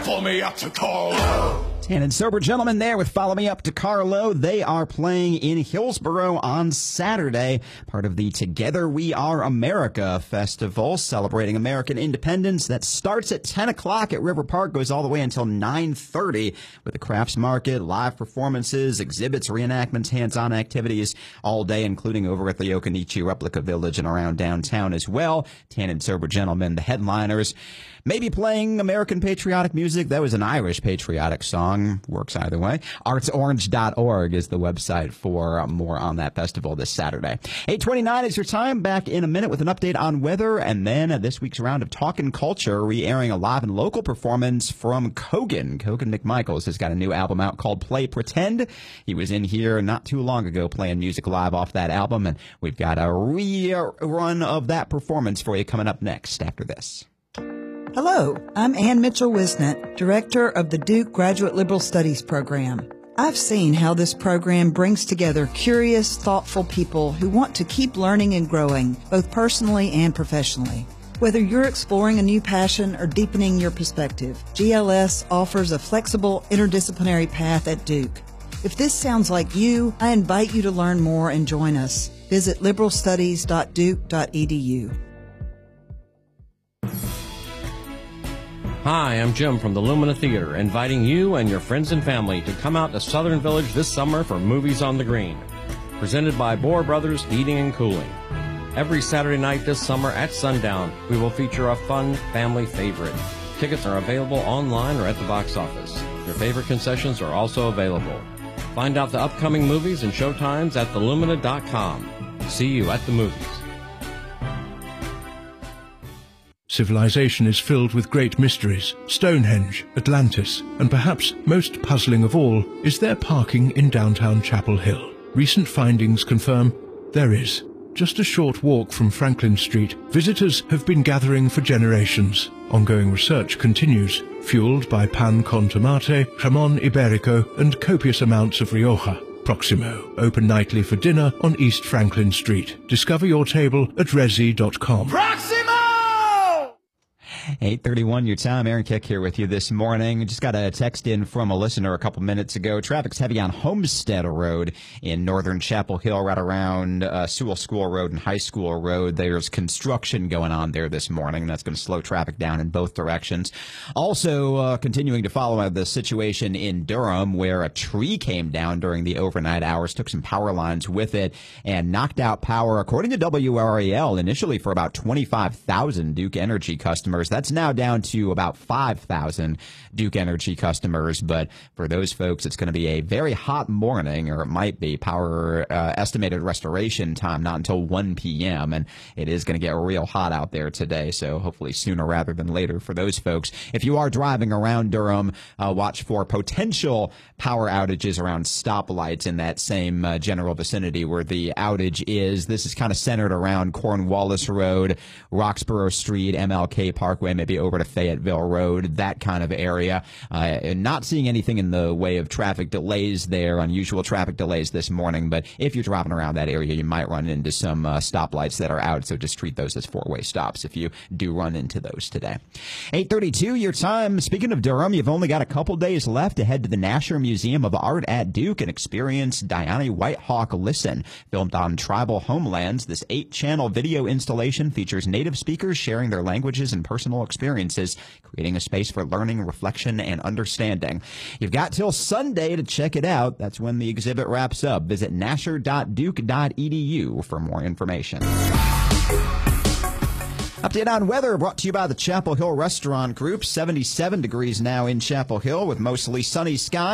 Follow Me Up to Carlo. And Sober Gentlemen there with Follow Me Up to Carlo. They are playing in Hillsborough on Saturday, part of the Together We Are America Festival, celebrating American independence. That starts at 10 o'clock at River Park, goes all the way until 9:30 with a crafts market, live performances, exhibits, reenactments, hands-on activities all day, including over at the Okanichi Replica Village and around downtown as well. Tan and Sober Gentlemen, the headliners. Maybe playing American patriotic music. That was an Irish patriotic song. Works either way. Artsorange.org is the website for more on that festival this Saturday. 8:29 is your time. Back in a minute with an update on weather. And then this week's round of Talkin' Culture, re-airing a live and local performance from Kogan. Kogan McMichaels has got a new album out called Play Pretend. He was in here not too long ago playing music live off that album. And we've got a rerun of that performance for you coming up next after this. Hello, I'm Ann Mitchell-Wisnett, Director of the Duke Graduate Liberal Studies Program. I've seen how this program brings together curious, thoughtful people who want to keep learning and growing, both personally and professionally. Whether you're exploring a new passion or deepening your perspective, GLS offers a flexible, interdisciplinary path at Duke. If this sounds like you, I invite you to learn more and join us. Visit liberalstudies.duke.edu. Hi, I'm Jim from the Lumina Theater, inviting you and your friends and family to come out to Southern Village this summer for Movies on the Green, presented by Bohr Brothers Heating and Cooling. Every Saturday night this summer at sundown, we will feature a fun family favorite. Tickets are available online or at the box office. Your favorite concessions are also available. Find out the upcoming movies and showtimes at thelumina.com. See you at the movies. Civilization is filled with great mysteries. Stonehenge, Atlantis, and perhaps most puzzling of all is there parking in downtown Chapel Hill. Recent findings confirm there is. Just a short walk from Franklin Street, visitors have been gathering for generations. Ongoing research continues, fueled by pan con tomate, jamón ibérico, and copious amounts of Rioja. Proximo, open nightly for dinner on East Franklin Street. Discover your table at resi.com. Proximo! 8:31 your time. Aaron Kick here with you this morning. Just got a text in from a listener a couple minutes ago. Traffic's heavy on Homestead Road in northern Chapel Hill, right around Sewell School Road and High School Road. There's construction going on there this morning. That's going to slow traffic down in both directions. Also, continuing to follow the situation in Durham, where a tree came down during the overnight hours, took some power lines with it, and knocked out power, according to WRAL, initially for about 25,000 Duke Energy customers. That's now down to about 5,000 Duke Energy customers. But for those folks, it's going to be a very hot morning, or it might be. Power estimated restoration time not until 1 p.m. And it is going to get real hot out there today. So hopefully sooner rather than later for those folks. If you are driving around Durham, watch for potential power outages around stoplights in that same general vicinity where the outage is. This is kind of centered around Cornwallis Road, Roxborough Street, MLK Parkway, maybe over to Fayetteville Road, that kind of area. Not seeing anything in the way of traffic delays there, unusual traffic delays this morning, but if you're driving around that area, you might run into some stoplights that are out, so just treat those as four-way stops if you do run into those today. 8:32 your time. Speaking of Durham, you've only got a couple days left to head to the Nasher Museum of Art at Duke and experience Diane Whitehawk Listen. Filmed on tribal homelands, this 8-channel video installation features native speakers sharing their languages and personal experiences, creating a space for learning, reflection, and understanding. You've got till Sunday to check it out. That's when the exhibit wraps up. Visit nasher.duke.edu for more information. Update on weather brought to you by the Chapel Hill Restaurant Group. 77 degrees now in Chapel Hill with mostly sunny skies.